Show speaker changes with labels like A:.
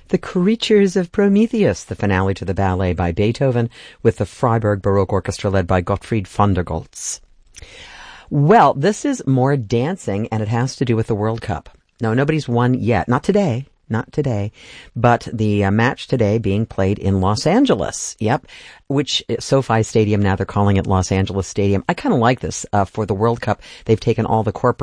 A: The Creatures of Prometheus, the finale to the ballet by Beethoven, with the Freiburg Baroque Orchestra led by Gottfried von der Goltz. Well, this is more dancing, and it has to do with the World Cup. No, nobody's won yet. Not today, but the match today being played in Los Angeles. Yep, which SoFi Stadium, now they're calling it Los Angeles Stadium. I kind of like this for the World Cup. They've taken all the corporate